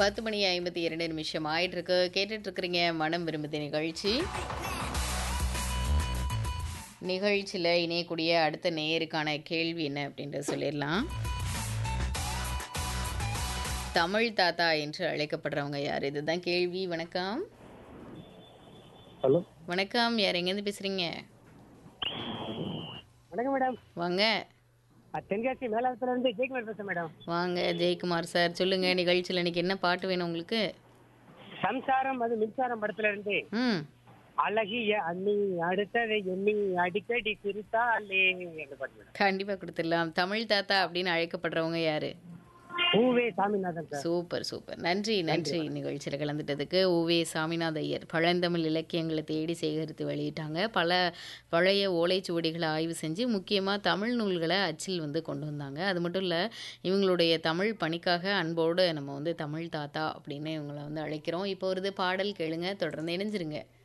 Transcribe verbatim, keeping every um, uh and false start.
பத்து மணி ஐம்பத்தி இரண்டு நிமிஷம் ஆயிட்டு இருக்கு. கேட்டுட்டு இருக்கிறீங்க மனம் விரும்புது நிகழ்ச்சி. நிகழ்ச்சியில் இணையக்கூடிய அடுத்த நேயருக்கான கேள்வி என்ன அப்படின்றத சொல்லிடலாம். தமிழ் தாத்தா என்று அழைக்கப்படுறவங்க யார்? இதுதான் கேள்வி. வணக்கம். ஹலோ வணக்கம். யார் எங்கேருந்து பேசுறீங்க? வணக்கம் மேடம். வாங்க அஹ் தென்காசி மேலாளத்துல இருந்து ஜெயக்குமார் பேசுறேன் மேடம். வாங்க ஜெயக்குமார் சார், சொல்லுங்க. நிகழ்ச்சியில் இன்னைக்கு என்ன பாட்டு வேணும் உங்களுக்கு? சம்சாரம் அது மின்சாரம் படத்துல இருந்து ம் அழகிய அண்ணி அடுத்ததை எண்ணி அடிக்கடி சிரித்தாலே என்று பாட்டு மேடம். கண்டிப்பாக கொடுத்துடலாம். தமிழ் தாத்தா அப்படின்னு அழைக்கப்படுறவங்க யாரு? பூவே சாமிநாதன் சார். Super super. நன்றி நன்றி நிகழ்ச்சியில் கலந்துட்டதுக்கு. ஓவே சாமிநாத ஐயர் பழந்தமிழ் இலக்கியங்களை தேடி சேகரித்து வெளியிட்டாங்க. பல பழைய ஓலைச்சுவடிகளை ஆய்வு செஞ்சு முக்கியமாக தமிழ் நூல்களை அச்சில் வந்து கொண்டு வந்தாங்க. அது மட்டும் இல்லை, இவங்களுடைய தமிழ் பணிக்காக அன்போடு நம்ம வந்து தமிழ் தாத்தா அப்படின்னு இவங்களை வந்து அழைக்கிறோம். இப்போ வருது பாடல், கேளுங்க, தொடர்ந்து இணைஞ்சிருங்க.